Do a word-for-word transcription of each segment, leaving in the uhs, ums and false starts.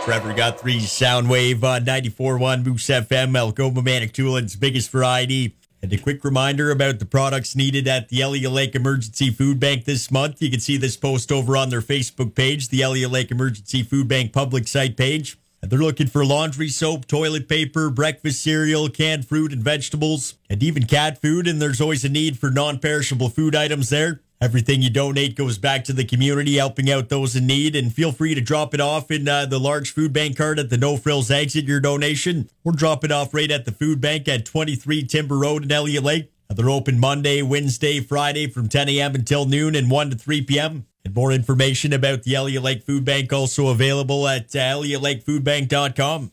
Trevor Guthrie's Soundwave on ninety-four point one Moose F M, Algoma Manitoulin's biggest variety. And a quick reminder about the products needed at the Elliott Lake Emergency Food Bank this month. You can see this post over on their Facebook page, the Elliott Lake Emergency Food Bank public site page. And they're looking for laundry soap, toilet paper, breakfast cereal, canned fruit and vegetables, and even cat food. And there's always a need for non-perishable food items there. Everything you donate goes back to the community, helping out those in need. And feel free to drop it off in uh, the large food bank cart at the No Frills exit, your donation. Or drop it off right at the food bank at twenty-three Timber Road in Elliott Lake. They're open Monday, Wednesday, Friday from ten a.m. until noon and one to three p.m. And more information about the Elliott Lake Food Bank also available at uh, elliott lake food bank dot com.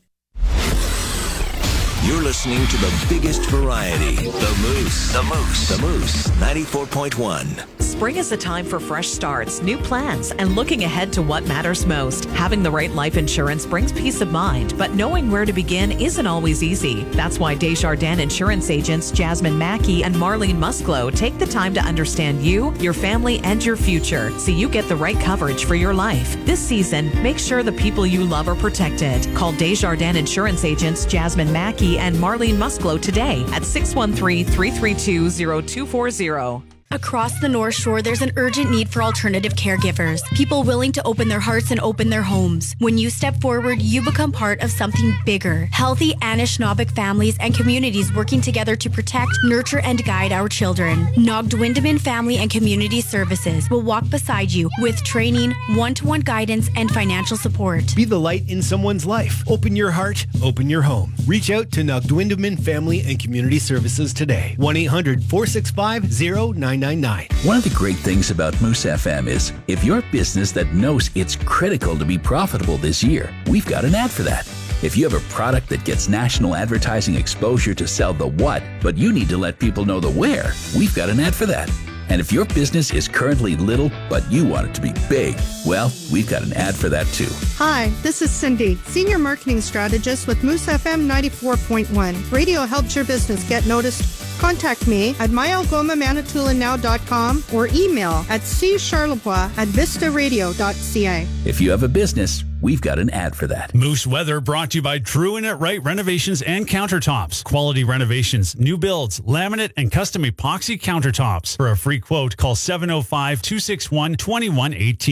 You're listening to the biggest variety, The Moose. The Moose. The Moose, ninety-four point one. Spring is a time for fresh starts, new plans, and looking ahead to what matters most. Having the right life insurance brings peace of mind, but knowing where to begin isn't always easy. That's why Desjardins insurance agents Jasmine Mackey and Marlene Musclo take the time to understand you, your family, and your future so you get the right coverage for your life. This season, make sure the people you love are protected. Call Desjardins insurance agents Jasmine Mackey and Marlene Musclo today at six one three, three three two, zero two four zero. Across the North Shore, there's an urgent need for alternative caregivers, people willing to open their hearts and open their homes. When you step forward, you become part of something bigger. Healthy Anishinaabeg families and communities working together to protect, nurture, and guide our children. Nogdwindaman Family and Community Services will walk beside you with training, one-to-one guidance, and financial support. Be the light in someone's life. Open your heart, open your home. Reach out to Nogdwindaman Family and Community Services today. one eight hundred, four six five, zero nine nine nine. One of the great things about Moose F M is if you're a business that knows it's critical to be profitable this year, we've got an ad for that. If you have a product that gets national advertising exposure to sell the what, but you need to let people know the where, we've got an ad for that. And if your business is currently little, but you want it to be big, well, we've got an ad for that too. Hi, this is Cindy, Senior Marketing Strategist with Moose F M ninety-four point one. Radio helps your business get noticed. Contact me at my algoma manitoulin now dot com or email at c charlevoix at vista radio dot c a. If you have a business, we've got an ad for that. Moose Weather brought to you by True and It Right Renovations and Countertops. Quality renovations, new builds, laminate, and custom epoxy countertops. For a free quote, call seven oh five, two six one, two one one eight.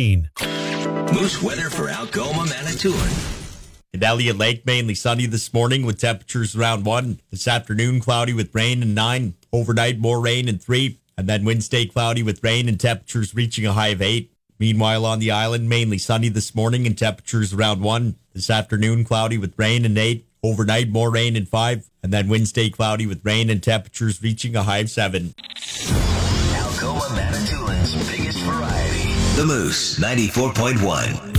Moose Weather for Algoma, Manitoulin. In Elliott Lake, mainly sunny this morning with temperatures around one. This afternoon, cloudy with rain and nine. Overnight, more rain and three. And then Wednesday, cloudy with rain and temperatures reaching a high of eight. Meanwhile, on the island, mainly sunny this morning and temperatures around one. This afternoon, cloudy with rain and eight. Overnight, more rain and five. And then Wednesday, cloudy with rain and temperatures reaching a high of seven. Algoma, Manitoulin's biggest variety. The Moose, ninety-four point one.